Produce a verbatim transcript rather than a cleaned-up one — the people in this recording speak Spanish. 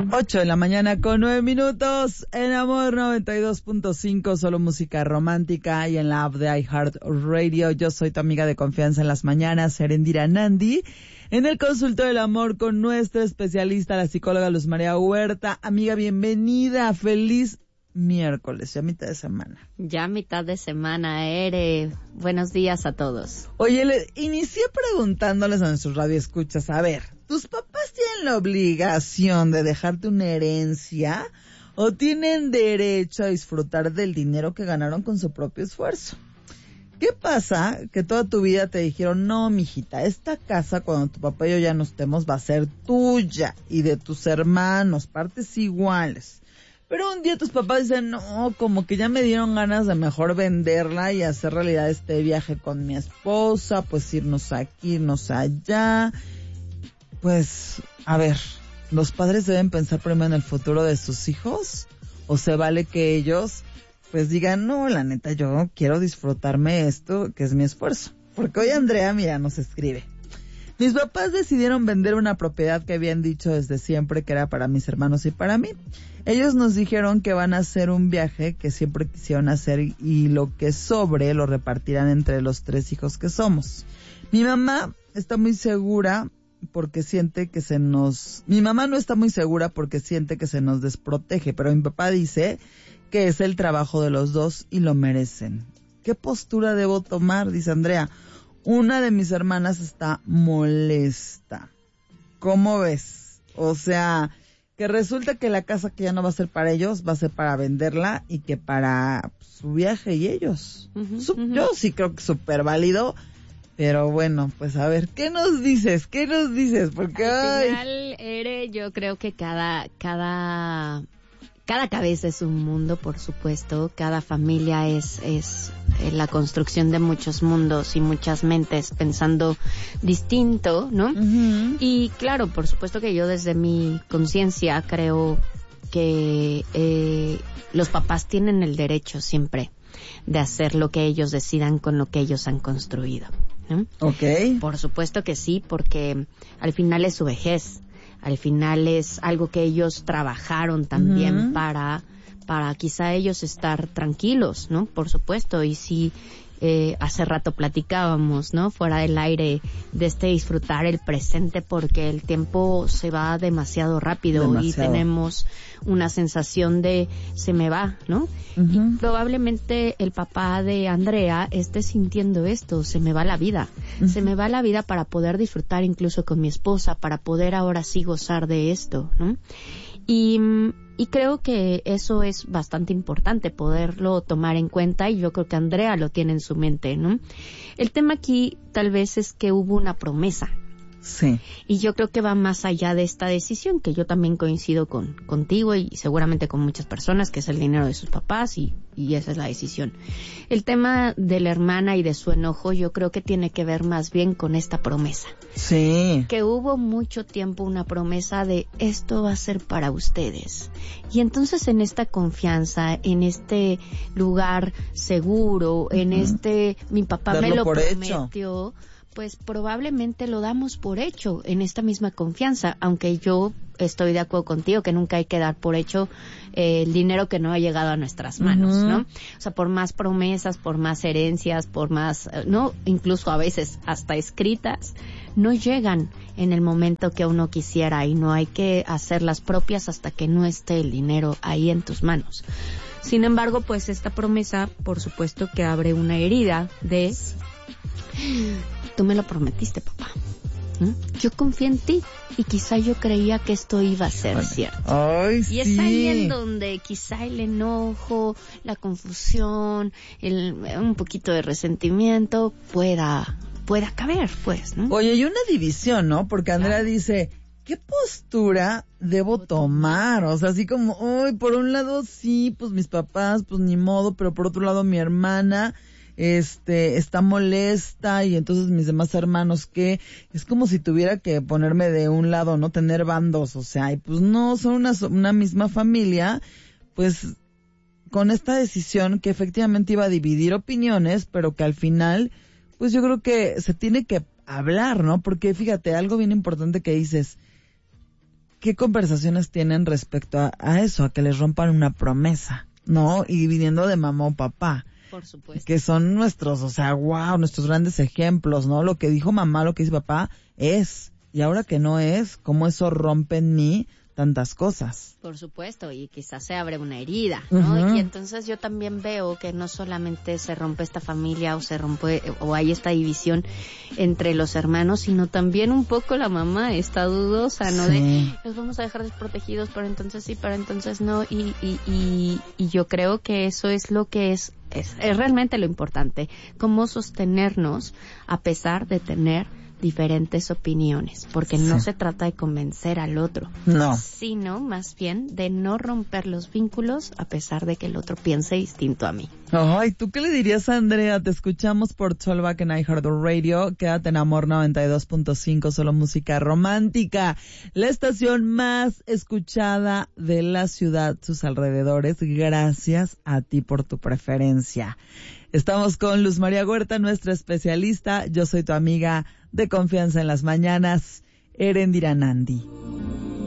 Ocho de la mañana con nueve minutos en Amor noventa y dos punto cinco, solo música romántica, y en la app de iHeartRadio. Yo soy tu amiga de confianza en las mañanas, Erendira Nandi, en el Consultorio del Amor con nuestra especialista, la psicóloga Luz María Huerta. Amiga, bienvenida, feliz miércoles, ya mitad de semana. Ya mitad de semana, Ere. Buenos días a todos. Oye, le inicié preguntándoles a nuestros radioescuchas, a ver, ¿tus papás tienen la obligación de dejarte una herencia o tienen derecho a disfrutar del dinero que ganaron con su propio esfuerzo? ¿Qué pasa? Que toda tu vida te dijeron, no, mijita, esta casa cuando tu papá y yo ya no estemos va a ser tuya y de tus hermanos, partes iguales. Pero un día tus papás dicen, no, como que ya me dieron ganas de mejor venderla y hacer realidad este viaje con mi esposa, pues irnos aquí, irnos allá. Pues, a ver, ¿los padres deben pensar primero en el futuro de sus hijos? ¿O se vale que ellos, pues digan, no, la neta, yo quiero disfrutarme esto, que es mi esfuerzo? Porque hoy Andrea, mira, nos escribe. Mis papás decidieron vender una propiedad que habían dicho desde siempre que era para mis hermanos y para mí. Ellos nos dijeron que van a hacer un viaje que siempre quisieron hacer y lo que sobre lo repartirán entre los tres hijos que somos. Mi mamá está muy segura porque siente que se nos... Mi mamá no está muy segura porque siente que se nos desprotege, pero mi papá dice que es el trabajo de los dos y lo merecen. ¿Qué postura debo tomar? Dice Andrea. Una de mis hermanas está molesta. ¿Cómo ves? O sea, que resulta que la casa que ya no va a ser para ellos, va a ser para venderla y que para su viaje y ellos. Uh-huh, Su, uh-huh. Yo sí creo que es súper válido, pero bueno, pues a ver, ¿qué nos dices? ¿Qué nos dices? Porque al ay... final, Ere, yo creo que cada, cada, cada cabeza es un mundo, por supuesto. Cada familia es, es la construcción de muchos mundos y muchas mentes pensando distinto, ¿no? Uh-huh. Y claro, por supuesto que yo desde mi conciencia creo que eh, los papás tienen el derecho siempre de hacer lo que ellos decidan con lo que ellos han construido, ¿no? Okay. Por supuesto que sí, porque al final es su vejez, al final es algo que ellos trabajaron también uh-huh. para para quizá ellos estar tranquilos, ¿no? Por supuesto, y si eh, hace rato platicábamos, ¿no? Fuera del aire, de este disfrutar el presente, porque el tiempo se va demasiado rápido demasiado. Y tenemos una sensación de se me va, ¿no? Uh-huh. Y probablemente el papá de Andrea esté sintiendo esto, se me va la vida, uh-huh. se me va la vida para poder disfrutar incluso con mi esposa, para poder ahora sí gozar de esto, ¿no? Y Y creo que eso es bastante importante, poderlo tomar en cuenta, y yo creo que Andrea lo tiene en su mente, ¿no? El tema aquí tal vez es que hubo una promesa. Sí. Y yo creo que va más allá de esta decisión, que yo también coincido con contigo y seguramente con muchas personas, que es el dinero de sus papás y, y esa es la decisión. El tema de la hermana y de su enojo yo creo que tiene que ver más bien con esta promesa. Sí. Que hubo mucho tiempo una promesa de esto va a ser para ustedes. Y entonces en esta confianza, en este lugar seguro, uh-huh. en este mi papá Darlo me lo prometió. Hecho. Pues probablemente lo damos por hecho en esta misma confianza, aunque yo estoy de acuerdo contigo que nunca hay que dar por hecho eh, el dinero que no ha llegado a nuestras manos, uh-huh. ¿no? O sea, por más promesas, por más herencias, por más, no, incluso a veces hasta escritas, no llegan en el momento que uno quisiera y no hay que hacerlas propias hasta que no esté el dinero ahí en tus manos. Sin embargo, pues esta promesa, por supuesto que abre una herida de... Tú me lo prometiste, papá. ¿Mm? Yo confié en ti y quizá yo creía que esto iba a ser vale. cierto. Ay, y sí. es ahí en donde quizá el enojo, la confusión, el, un poquito de resentimiento pueda pueda caber, pues, ¿no? Oye, y una división, ¿no? Porque Andrea claro. dice, ¿qué postura debo tomar? O sea, así como, uy, por un lado sí, pues mis papás, pues ni modo, pero por otro lado mi hermana... este, está molesta y entonces mis demás hermanos, ¿qué? Es como si tuviera que ponerme de un lado, no tener bandos, o sea, y pues no, son una, una misma familia, pues con esta decisión que efectivamente iba a dividir opiniones, pero que al final, pues yo creo que se tiene que hablar, ¿no? Porque fíjate, algo bien importante que dices, ¿qué conversaciones tienen respecto a, a eso, a que les rompan una promesa, ¿no? Y viniendo de mamá o papá. Por supuesto. Que son nuestros, o sea, wow, nuestros grandes ejemplos, ¿no? Lo que dijo mamá, lo que dice papá, es. Y ahora que no es, cómo eso rompe en mí tantas cosas. Por supuesto, y quizás se abre una herida, ¿no? Uh-huh. Y entonces yo también veo que no solamente se rompe esta familia o se rompe, o hay esta división entre los hermanos, sino también un poco la mamá está dudosa, ¿no? Sí. De, los vamos a dejar desprotegidos, pero entonces sí, pero entonces no, y, y, y, y yo creo que eso es lo que es, es, es realmente lo importante, cómo sostenernos a pesar de tener diferentes opiniones, porque sí. no se trata de convencer al otro, no, sino más bien de no romper los vínculos a pesar de que el otro piense distinto a mí. Ay, ¿tú qué le dirías a Andrea? Te escuchamos por Tollback en iHeartRadio. Quédate en Amor noventa y dos punto cinco, solo música romántica. La estación más escuchada de la ciudad, sus alrededores. Gracias a ti por tu preferencia. Estamos con Luz María Huerta, nuestra especialista. Yo soy tu amiga de confianza en las mañanas, Erendira Nandi.